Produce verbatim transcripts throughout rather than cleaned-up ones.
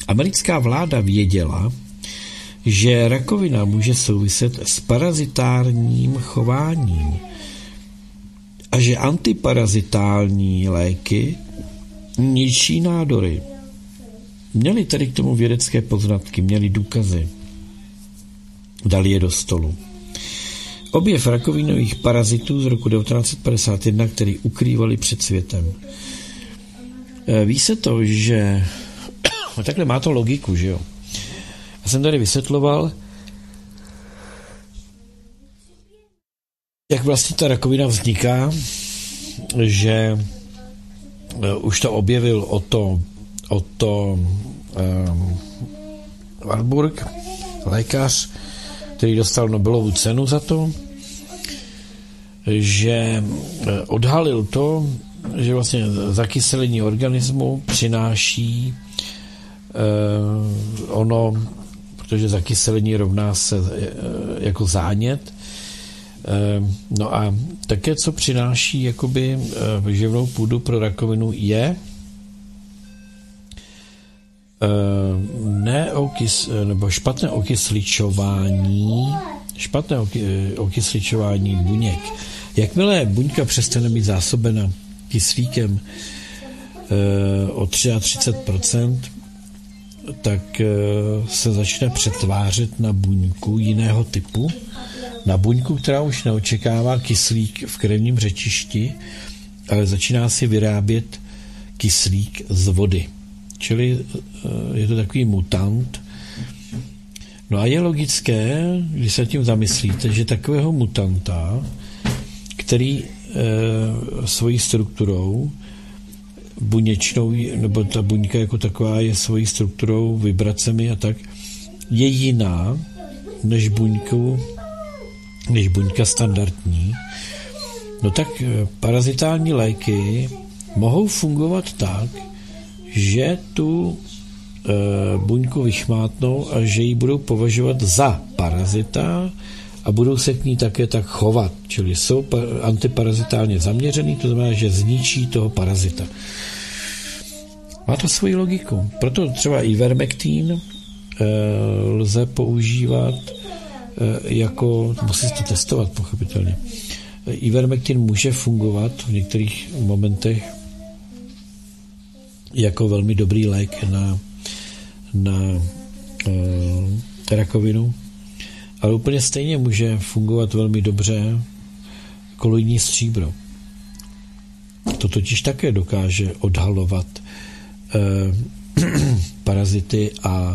Americká vláda věděla, že rakovina může souviset s parazitárním chováním a že antiparazitální léky ničí nádory. Měli tedy k tomu vědecké poznatky, měli důkazy. Dali je do stolu. Objev rakovinových parazitů z roku devatenáct padesát jedna, který ukrývali před světem. Ví se to, že takhle má to logiku, že jo? Já jsem tady vysvětloval, jak vlastně ta rakovina vzniká, že už to objevil Otto, Otto um, Warburg, lékař, který dostal Nobelovu cenu za to, že odhalil to, že vlastně zakyselení organismu přináší uh, ono, protože zakyselení rovná se uh, jako zánět. Uh, no a také, co přináší jakoby uh, živnou půdu pro rakovinu, je uh, neokys, nebo špatné okysličování špatné oky, okysličování buněk. Jakmile buňka přestane být zásobena kyslíkem uh, o třicet tři procent, tak uh, se začne přetvářet na buňku jiného typu, na buňku, která už neočekává kyslík v krevním řečišti, ale začíná si vyrábět kyslík z vody. Čili uh, je to takový mutant. No a je logické, když se tím zamyslíte, že takového mutanta, který e, svojí strukturou buněčnou, nebo ta buňka jako taková je svojí strukturou, vibracemi a tak, je jiná než buňku, než buňka standardní, no tak parazitální léky mohou fungovat tak, že tu e, buňku vychmátnou a že ji budou považovat za parazita a budou se k ní také tak chovat, čili jsou antiparazitálně zaměřený, to znamená, že zničí toho parazita. Má to svoji logiku. Proto třeba ivermektin e, lze používat e, jako, musíte to testovat pochopitelně, ivermektin může fungovat v některých momentech jako velmi dobrý lék na, na e, rakovinu, ale úplně stejně může fungovat velmi dobře koloidní stříbro. To totiž také dokáže odhalovat eh, parazity a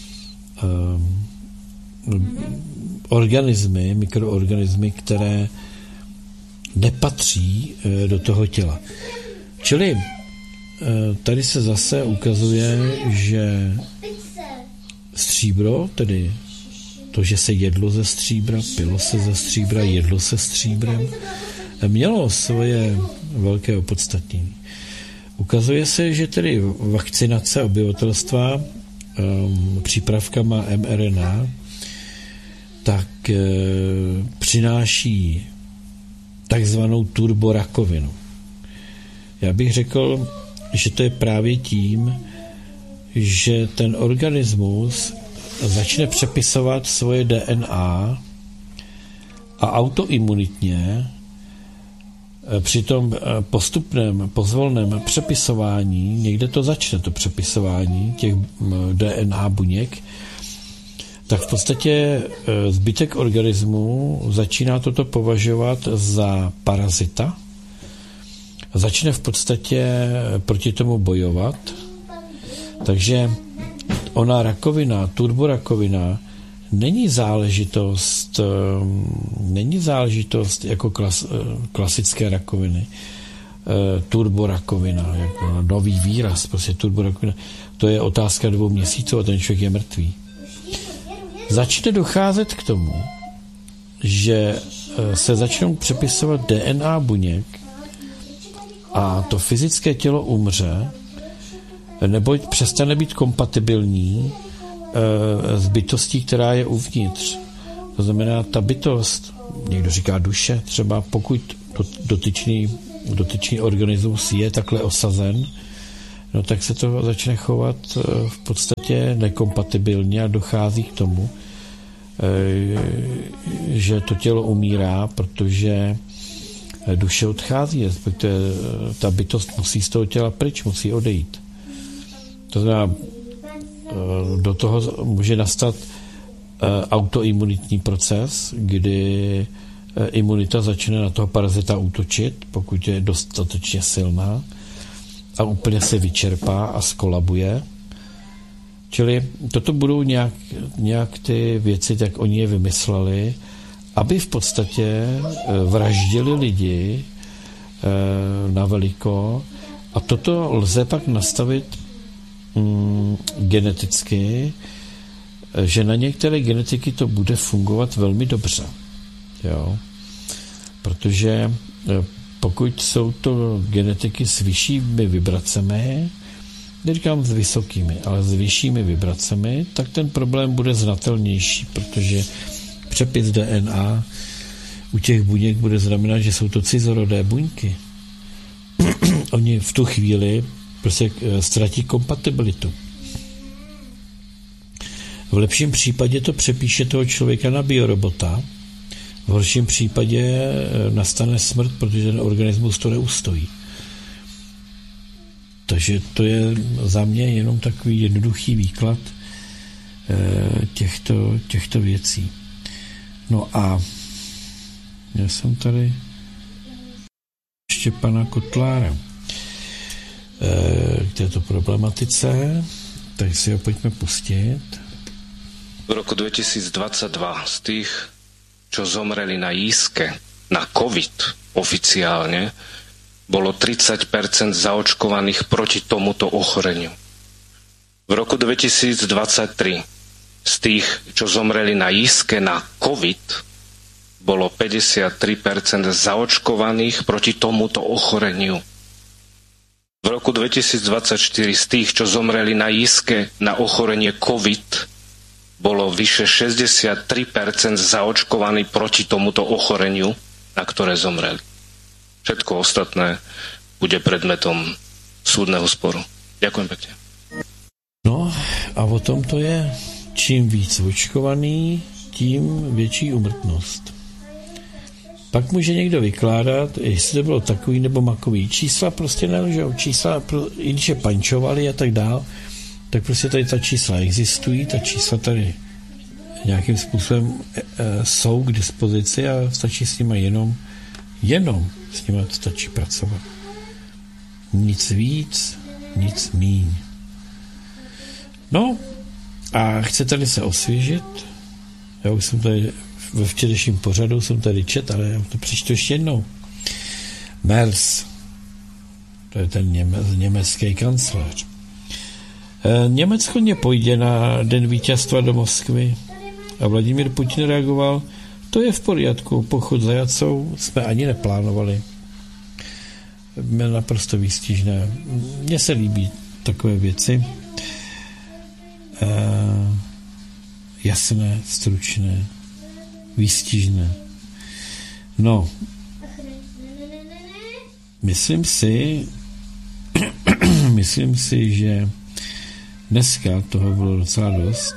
eh, organismy, mikroorganismy, které nepatří eh, do toho těla. Čili eh, tady se zase ukazuje, že stříbro, tedy to, že se jedlo ze stříbra, pilo se ze stříbra, jedlo se stříbrem, mělo svoje velké opodstatnění. Ukazuje se, že tedy vakcinace obyvatelstva um, přípravkama em er en á tak uh, přináší takzvanou turborakovinu. Já bych řekl, že to je právě tím, že ten organismus začne přepisovat svoje dé en á a autoimunitně při tom postupném, pozvolném přepisování, někde to začne, to přepisování těch dé en á buněk, tak v podstatě zbytek organismu začíná toto považovat za parazita, začne v podstatě proti tomu bojovat, takže ona rakovina, turborakovina, není záležitost, není záležitost jako klas, klasické rakoviny. Turborakovina, jako nový výraz, prostě turborakovina, to je otázka dvou měsíců a ten člověk je mrtvý. Začne docházet k tomu, že se začnou přepisovat dé en á buněk a to fyzické tělo umře, neboť přestane být kompatibilní e, s bytostí, která je uvnitř. To znamená, ta bytost, někdo říká duše, třeba pokud dotyčný, dotyčný organismus je takhle osazen no tak se to začne chovat v podstatě nekompatibilně a dochází k tomu, že to tělo umírá, protože duše odchází, respektive ta bytost musí z toho těla pryč, musí odejít. To znamená, do toho může nastat autoimunitní proces, kdy imunita začne na toho parazita útočit, pokud je dostatečně silná, a úplně se vyčerpá a skolabuje. Čili toto budou nějak, nějak ty věci, tak oni je vymysleli, aby v podstatě vraždili lidi na veliko, a toto lze pak nastavit mm, geneticky, že na některé genetiky to bude fungovat velmi dobře. Jo? Protože pokud jsou to genetiky s vyššími vibracemi, neříkám s vysokými, ale s vyššími vibracemi, tak ten problém bude znatelnější, protože přepis D N A u těch buněk bude znamenat, že jsou to cizorodé buňky. Oni v tu chvíli prostě ztratí kompatibilitu. V lepším případě to přepíše toho člověka na biorobota, v horším případě nastane smrt, protože ten organismus to neustojí. Takže to je za mě jenom takový jednoduchý výklad těchto, těchto věcí. No a já jsem tady ještě pana Kotlára k této problematice, tak si ho pojďme pustit. V roku dvetisícdvadsaťdva z tých, čo zomreli na jízke, na COVID oficiálne, bolo tridsať percent zaočkovaných proti tomuto ochoreniu. V roku dvetisícdvadsaťtri z tých, čo zomreli na jízke na COVID, bolo päťdesiattri percent zaočkovaných proti tomuto ochoreniu. V roku dvetisícdvadsaťštyri z tých, čo zomreli na jízke na ochorenie COVID, bolo vyše šesťdesiattri percent zaočkovaní proti tomuto ochoreniu, na ktoré zomreli. Všetko ostatné bude predmetom súdneho sporu. Ďakujem pekne. No a o tom to je. Čím víc očkovaný, tím větší úmrtnost. Pak může někdo vykládat, jestli to bylo takový nebo makový. Čísla prostě nelžou. Čísla, i když je pančovali a tak dál, tak prostě tady ta čísla existují, ta čísla tady nějakým způsobem e, e, jsou k dispozici a stačí s nimi jenom, jenom s nimi stačí pracovat. Nic víc, nic míň. No a chcete-li se osvěžit, já už jsem tady ve včerejším pořadu jsem tady čet, ale já to přečtu ještě jednou. Merz, to je ten něme, německý kancléř. Německo nepojde na den vítězstva do Moskvy a Vladimír Putin reagoval, to je v poriadku, pochod za Jacou jsme ani neplánovali. Mě naprosto výstižné. Mně se líbí takové věci. E, jasné, stručné, výstižné. No, myslím si, myslím si, že dneska toho bylo docela dost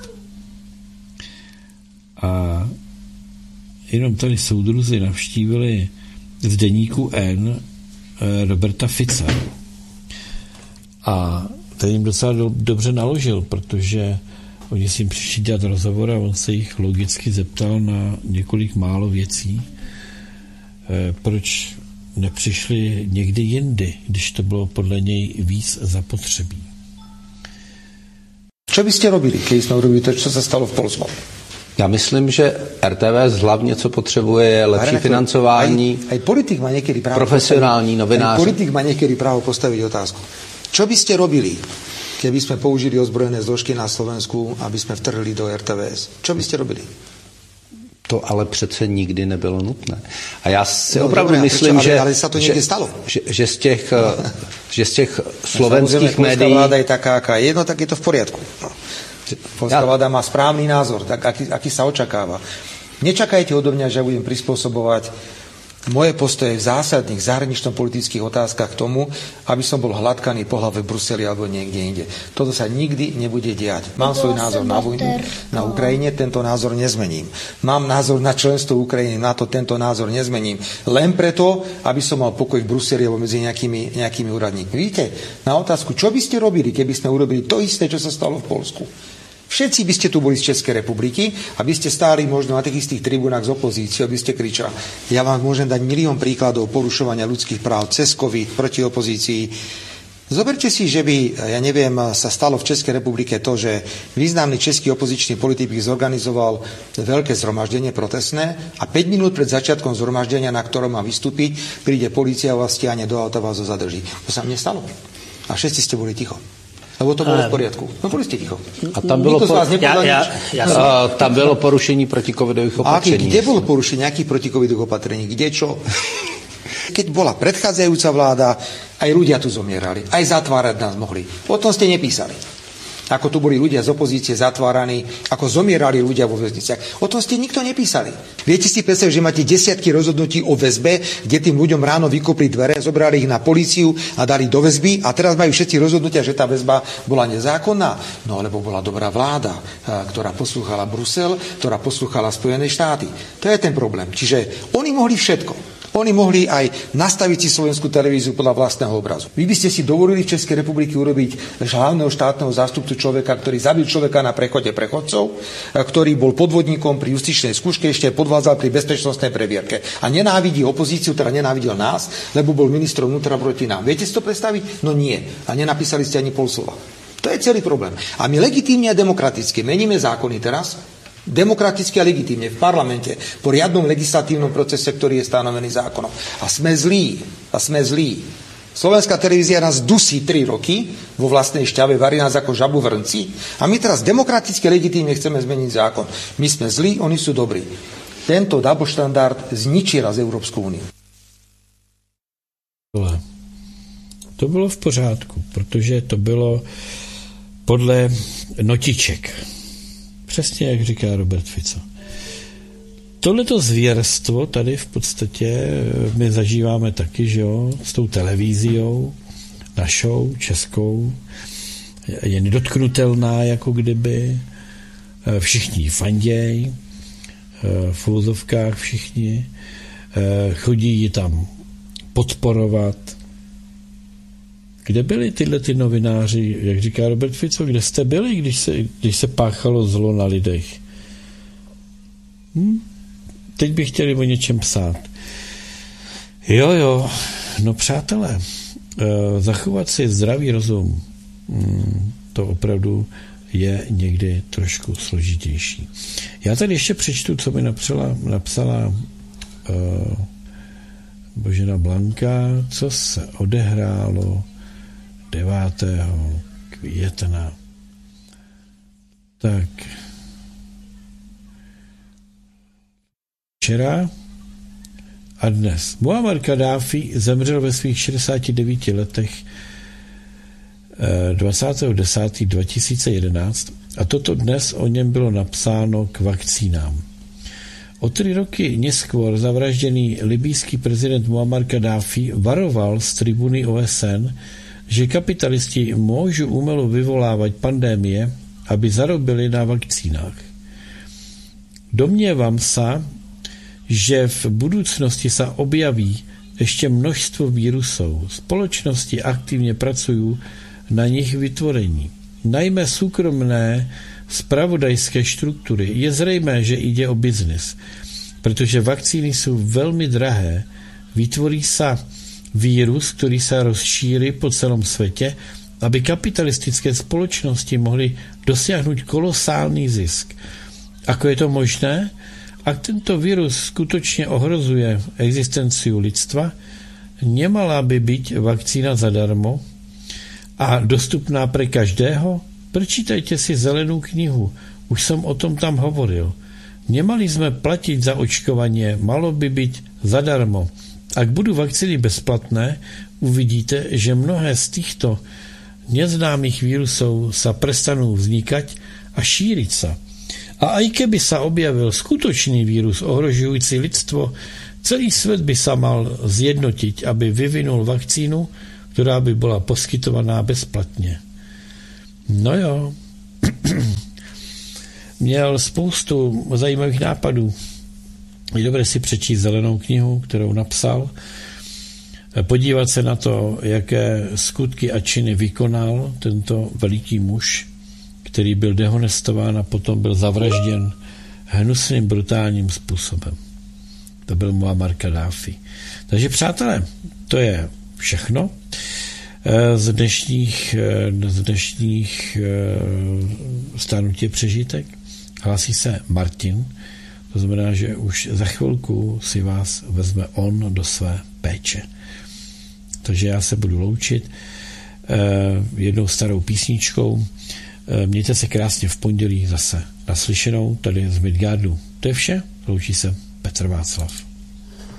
a jenom tady soudruzi navštívili z deníku N Roberta Fica a ten jim docela do, dobře naložil, protože oni si jim přišli dělat rozhovor a on se jich logicky zeptal na několik málo věcí, proč nepřišli někdy jindy, když to bylo podle něj víc zapotřebí. Čo by ste robili, keď sme urobili to, čo sa stalo v Polsku? Já myslím, že R T V z hlavně, co potřebuje, je lepší Aj, financování, aj, aj politik má niekedy právo profesionální novináři. Aj politik má niekedy právo postaviť otázku. Čo by ste robili, keby sme použili ozbrojené zložky na Slovensku, aby sme vtrhli do R T V S? Čo by ste robili? To ale přece nikdy nebylo nutné. A já si no, opravdu dobré, myslím, prečo, že, ale, ale sa to niekde stalo. Že, že, z těch, že z těch slovenských médií... Polská vláda je taká, aká je, no tak je to v poriadku. No. Polská vláda má správny názor, tak aký, aký sa očakáva. Nečakajte odo mňa, že ja budem prispôsobovať moje postoje v zásadných zahranično-politických otázkach k tomu, aby som bol hladkaný po hlave v Bruseli alebo niekde inde. Toto sa nikdy nebude diať. Mám svoj názor na vojnu na Ukrajine, tento názor nezmením. Mám názor na členstvo Ukrajiny, na to tento názor nezmením. Len preto, aby som mal pokoj v Bruseli alebo medzi nejakými, nejakými úradníkmi. Vidíte, na otázku, čo by ste robili, keby sme urobili to isté, čo sa stalo v Poľsku? Všetci by ste tu boli z Českej republiky a by ste stáli možno na tých istých tribúnach z opozície, aby ste kričali. Ja vám môžem dať milión príkladov porušovania ľudských práv cez COVID proti opozícii. Zoberte si, že by, ja neviem, sa stalo v Českej republike to, že významný český opozičný politik zorganizoval veľké zhromaždenie protestné a päť minút pred začiatkom zhromaždenia, na ktorom má vystúpiť, príde polícia a vás stiahne do auta, vás ho zadrží. To sa mne stalo. A všetci ste boli ticho. Lebo to bylo v poriadku. No boli ste ticho. A tam bylo, po... ja, ja, ja som... a, tam bylo porušení protikovidových opatrení. A kde bolo porušenie nejakých protikovidových opatrení? Kde čo? Keď bola predchádzajúca vláda, aj ľudia tu zomierali. Aj zatvárať nás mohli. O tom ste nepísali. Ako tu boli ľudia z opozície zatváraní, ako zomierali ľudia vo väzniciach. O tom ste nikto nepísali. Viete si predstaviť, že máte desiatky rozhodnutí o väzbe, kde tým ľuďom ráno vykopli dvere, zobrali ich na políciu a dali do väzby a teraz majú všetci rozhodnutia, že tá väzba bola nezákonná. No lebo bola dobrá vláda, ktorá poslúchala Brusel, ktorá poslúchala Spojené štáty. To je ten problém. Čiže oni mohli všetko. Oni mohli aj nastaviť si slovenskú televíziu podľa vlastného obrazu. Vy by ste si dovolili v Českej republiky urobiť hlavného štátneho zástupcu človeka, ktorý zabil človeka na prechode prechodcov, ktorý bol podvodníkom pri justičnej skúške, ešte podvádzal pri bezpečnostnej previerke. A nenávidí opozíciu, teda nenávidel nás, lebo bol ministrom vnútra proti nám. Viete si to predstaviť? No nie. A nenapísali ste ani pol slova. To je celý problém. A my legitímne a demokraticky meníme zákony teraz, demokraticky a legitímne v parlamente po riadnom legislatívnom procese, ktorý je stanovený zákonom. A sme zlí. A sme zlí. Slovenská televízia nás dusí tri roky vo vlastnej šťave, varí nás ako žabu v hrnci. A my teraz demokraticky a legitímne chceme zmeniť zákon. My sme zlí, oni sú dobrí. Tento double štandard zničí raz Európsku úniu. To bylo v pořádku, protože to bylo podle notiček. Přesně jak říká Robert Fico. Tohleto zvěrstvo tady v podstatě my zažíváme taky, že jo, s tou televizí našou, českou, je nedotknutelná jako kdyby, všichni fanděj, v úzovkách všichni, chodí ji tam podporovat. Kde byli tyhle ty novináři, jak říká Robert Fico, kde jste byli, když se, když se páchalo zlo na lidech? Hm? Teď by chtěli o něčem psát. Jo, jo, no přátelé, zachovat si zdravý rozum, to opravdu je někdy trošku složitější. Já tady ještě přečtu, co mi napsala, napsala uh, Božena Blanka, co se odehrálo devátého května. Tak. Včera a dnes. Muammar Kaddáfi zemřel ve svých šedesáti devíti letech dvacátého desátého dva tisíce jedenáct a toto dnes o něm bylo napsáno k vakcínám. O tři roky neskôr zavražděný libýský prezident Muammar Kaddáfi varoval z tribuny O S N, že kapitalisti môžu umelo vyvolávať pandémie, aby zarobili na vakcínách. Domnievam sa, že v budúcnosti sa objaví ešte množstvo vírusov. Spoločnosti aktívne pracujú na nich vytvorení. Najmä súkromné spravodajské štruktúry. Je zrejmé, že ide o biznis, pretože vakcíny sú veľmi drahé. Vytvorí sa vírus, ktorý sa rozšíri po celom svete, aby kapitalistické spoločnosti mohli dosiahnuť kolosálny zisk. Ako je to možné? Ak tento vírus skutočne ohrozuje existenciu lidstva, nemala by byť vakcína zadarmo a dostupná pre každého? Prečítajte si zelenú knihu, už som o tom tam hovoril. Nemali sme platiť za očkovanie, malo by byť zadarmo. Ak budú vakcíny bezplatné, uvidíte, že mnohé z týchto neznámych vírusov sa prestanú vznikať a šíriť sa. A aj keby sa objavil skutočný vírus ohrožujúci lidstvo, Celý svět by sa mal zjednotit, aby vyvinul vakcínu, která by byla poskytovaná bezplatně. No jo. Měl spoustu zajímavých nápadů. Je dobré si přečíst zelenou knihu, kterou napsal, podívat se na to, jaké skutky a činy vykonal tento veliký muž, který byl dehonestován a potom byl zavražděn hnusným, brutálním způsobem. To byl Muammar Kaddáfi. Takže přátelé, to je všechno z dnešních, z dnešních stárnutí přežitek. Hlásí se Martin, to znamená, že už za chvilku si vás vezme on do své péče. Takže já se budu loučit jednou starou písničkou. Mějte se krásně v pondělí zase naslyšenou tady z Midgardu. To je vše, loučí se Petr Václav.